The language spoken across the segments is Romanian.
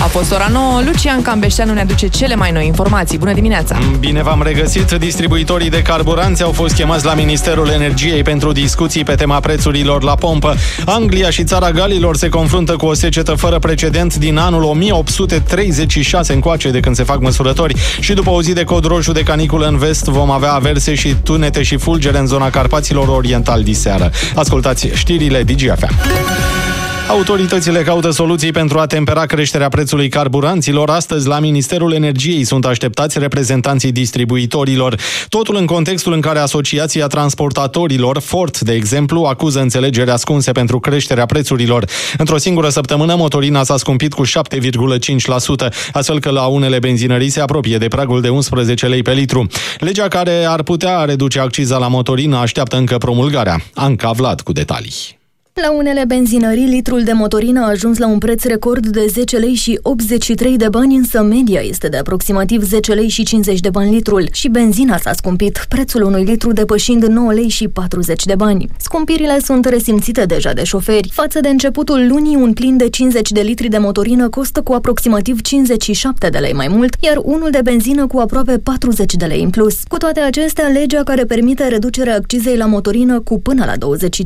A fost ora 9, Lucian Cambeșteanu ne aduce cele mai noi informații. Bună dimineața! Bine v-am regăsit! Distribuitorii de carburanți au fost chemați la Ministerul Energiei pentru discuții pe tema prețurilor la pompă. Anglia și Țara Galilor se confruntă cu o secetă fără precedent din anul 1836 încoace de când se fac măsurători și după o zi de cod roșu de caniculă în vest vom avea averse și tunete și fulgere în zona Carpaților Oriental diseară. Ascultați știrile DGFM. Autoritățile caută soluții pentru a tempera creșterea prețului carburanților. Astăzi, la Ministerul Energiei sunt așteptați reprezentanții distribuitorilor. Totul în contextul în care Asociația Transportatorilor, Ford, de exemplu, acuză înțelegeri ascunse pentru creșterea prețurilor. Într-o singură săptămână, motorina s-a scumpit cu 7,5%, astfel că la unele benzinării se apropie de pragul de 11 lei pe litru. Legea care ar putea reduce acciza la motorină așteaptă încă promulgarea. Anca Vlad cu detalii. La unele benzinării, litrul de motorină a ajuns la un preț record de 10 lei și 83 de bani, însă media este de aproximativ 10 lei și 50 de bani litrul. Și benzina s-a scumpit, prețul unui litru depășind 9 lei și 40 de bani. Scumpirile sunt resimțite deja de șoferi. Față de începutul lunii, un plin de 50 de litri de motorină costă cu aproximativ 57 de lei mai mult, iar unul de benzină cu aproape 40 de lei în plus. Cu toate acestea, legea care permite reducerea accizei la motorină cu până la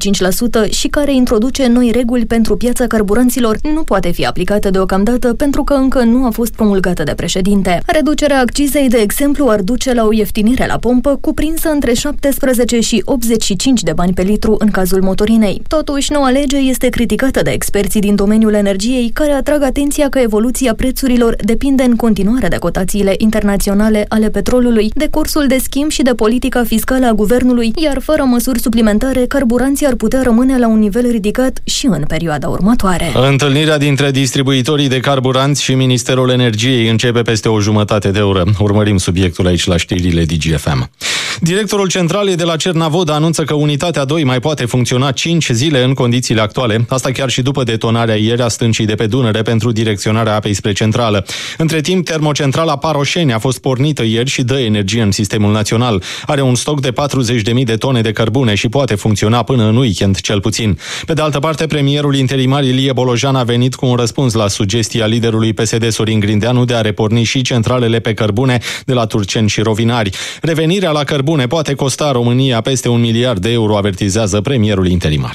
25% și care introduce noi reguli pentru piața carburanților nu poate fi aplicată deocamdată pentru că încă nu a fost promulgată de președinte. Reducerea accizei, de exemplu, ar duce la o ieftinire la pompă cuprinsă între 17 și 85 de bani pe litru în cazul motorinei. Totuși, noua lege este criticată de experții din domeniul energiei, care atrag atenția că evoluția prețurilor depinde în continuare de cotațiile internaționale ale petrolului, de cursul de schimb și de politica fiscală a guvernului, iar fără măsuri suplimentare, carburanții ar putea rămâne la un nivel ridicat și în perioada următoare. Întâlnirea dintre distribuitorii de carburanți și Ministerul Energiei începe peste o jumătate de oră. Urmărim subiectul aici la știrile DGFM. Directorul centralei de la Cernavodă anunță că unitatea 2 mai poate funcționa 5 zile în condițiile actuale, asta chiar și după detonarea ieri a stâncii de pe Dunăre pentru direcționarea apei spre centrală. Între timp, termocentrala Paroșeni a fost pornită ieri și dă energie în sistemul național. Are un stoc de 40.000 de tone de cărbune și poate funcționa până în weekend cel puțin. Pe de altă parte, premierul interimar Ilie Bolojan a venit cu un răspuns la sugestia liderului PSD Sorin Grindeanu de a reporni și centralele pe cărbune de la Turceni și Rovinari. Revenirea la cărbune poate costa România peste 1 miliard de euro, avertizează premierul interimar.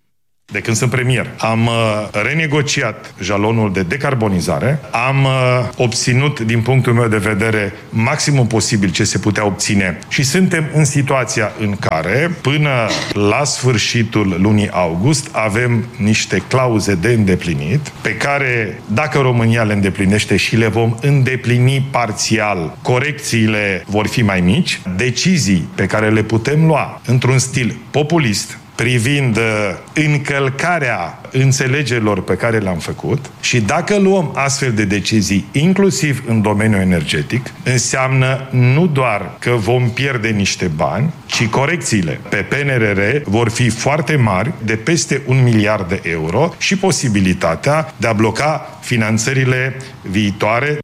De când sunt premier, am renegociat jalonul de decarbonizare, am obținut, din punctul meu de vedere, maximul posibil ce se putea obține și suntem în situația în care, până la sfârșitul lunii august, avem niște clauze de îndeplinit, pe care, dacă România le îndeplinește și le vom îndeplini parțial, corecțiile vor fi mai mici, decizii pe care le putem lua într-un stil populist, privind încălcarea înțelegerilor pe care le-am făcut și dacă luăm astfel de decizii, inclusiv în domeniul energetic, înseamnă nu doar că vom pierde niște bani, ci corecțiile pe PNRR vor fi foarte mari, de peste 1 miliard de euro și posibilitatea de a bloca finanțările viitoare.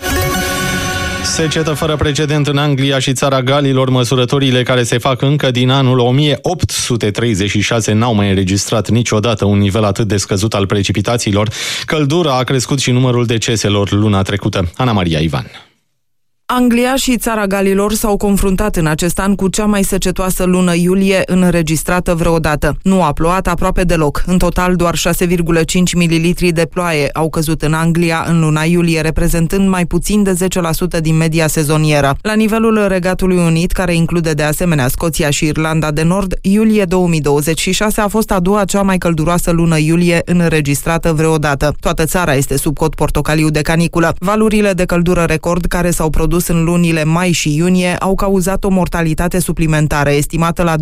Secetă fără precedent în Anglia și Țara Galilor. Măsurătorile care se fac încă din anul 1836 n-au mai înregistrat niciodată un nivel atât de scăzut al precipitațiilor. Căldura a crescut și numărul deceselor luna trecută. Ana Maria Ivan. Anglia și Țara Galilor s-au confruntat în acest an cu cea mai secetoasă lună iulie înregistrată vreodată. Nu a plouat aproape deloc. În total, doar 6,5 mililitri de ploaie au căzut în Anglia în luna iulie, reprezentând mai puțin de 10% din media sezonieră. La nivelul Regatului Unit, care include de asemenea Scoția și Irlanda de Nord, iulie 2026 a fost a doua cea mai călduroasă lună iulie înregistrată vreodată. Toată țara este sub cod portocaliu de caniculă. Valurile de căldură record care s-au produs în lunile mai și iunie au cauzat o mortalitate suplimentară, estimată la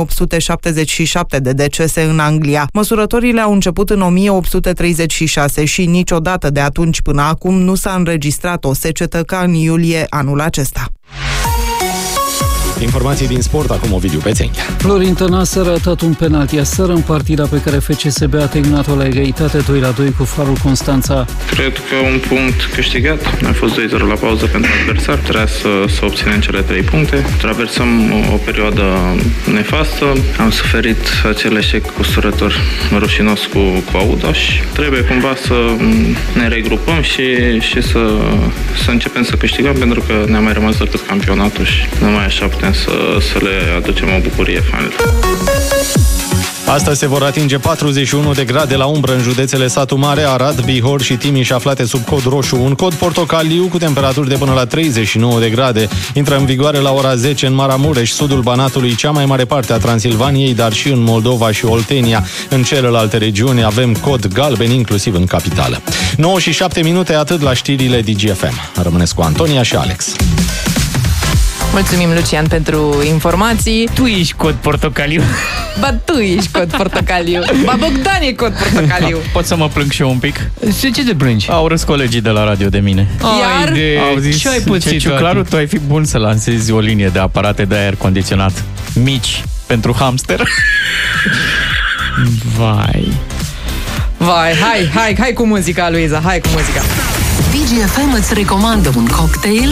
2877 de decese în Anglia. Măsurătorile au început în 1836 și niciodată de atunci până acum nu s-a înregistrat o secetă ca în iulie anul acesta. Informații din sport, acum Ovidiu Pețenghea. Florin Tănase a ratat un penalti aseară în partida pe care FCSB a terminat-o la egalitate 2-2 cu Farul Constanța. Cred că un punct câștigat. A fost 2-0 la pauză pentru adversar. Trebuia să obținem cele 3 puncte. Traversăm o perioadă nefastă. Am suferit acel eșec usturător rușinos cu Auda și trebuie cumva să ne regrupăm și să începem să câștigăm, pentru că ne-a mai rămas decât campionatul și numai așa putem să le aducem o bucurie fanilor. Astăzi se vor atinge 41 de grade la umbră în județele Satu Mare, Arad, Bihor și Timiș, aflate sub cod roșu. Un cod portocaliu cu temperaturi de până la 39 de grade. Intră în vigoare la ora 10 în Maramureș, sudul Banatului, cea mai mare parte a Transilvaniei, dar și în Moldova și Oltenia. În celelalte regiuni avem cod galben, inclusiv în capitală. 9 și 7 minute, atât la știrile DGFM. Rămâneți cu Antonia și Alex. Mulțumim, Lucian, pentru informații. Tu ești cod portocaliu. Ba, tu ești cod portocaliu. Ba, Bogdan e cod portocaliu. Pot să mă plâng și eu un pic? De ce te plângi? Au râs colegii de la radio de mine. Iar? Au zis, ce ai pățit? Ciuclaru, tu ai fi bun să lansezi o linie de aparate de aer condiționat mici pentru hamster. Vai, hai cu muzica, Luiza, hai cu muzica. DGFM îți recomandă un cocktail